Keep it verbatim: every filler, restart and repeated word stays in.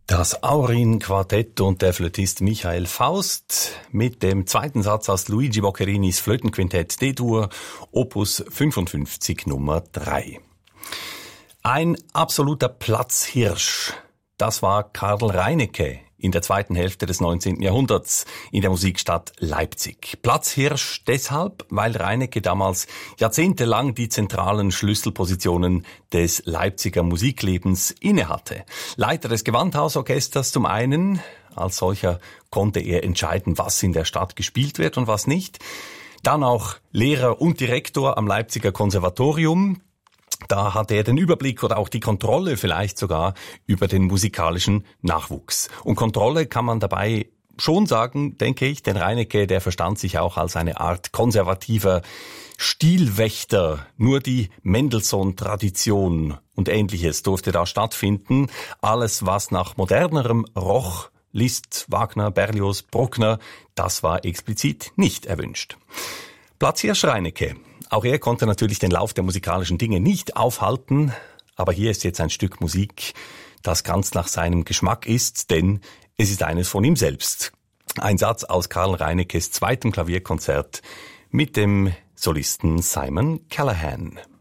Das Aurin-Quartett und der Flötist Michael Faust mit dem zweiten Satz aus Luigi Boccherinis Flötenquintett D-Dur, Opus fünfundfünfzig Nummer drei. Ein absoluter Platzhirsch, das war Karl Reinecke in der zweiten Hälfte des neunzehnten Jahrhunderts in der Musikstadt Leipzig. Platzhirsch deshalb, weil Reinecke damals jahrzehntelang die zentralen Schlüsselpositionen des Leipziger Musiklebens innehatte. Leiter des Gewandhausorchesters zum einen, als solcher konnte er entscheiden, was in der Stadt gespielt wird und was nicht. Dann auch Lehrer und Direktor am Leipziger Konservatorium. Da hatte er den Überblick oder auch die Kontrolle vielleicht sogar über den musikalischen Nachwuchs. Und Kontrolle kann man dabei schon sagen, denke ich, denn Reinecke, der verstand sich auch als eine Art konservativer Stilwächter. Nur die Mendelssohn-Tradition und Ähnliches durfte da stattfinden. Alles, was nach modernerem roch, Liszt, Wagner, Berlioz, Bruckner, das war explizit nicht erwünscht. Platzhirsch Reinecke. Auch er konnte natürlich den Lauf der musikalischen Dinge nicht aufhalten, aber hier ist jetzt ein Stück Musik, das ganz nach seinem Geschmack ist, denn es ist eines von ihm selbst. Ein Satz aus Karl Reineckes zweitem Klavierkonzert mit dem Solisten Simon Callahan.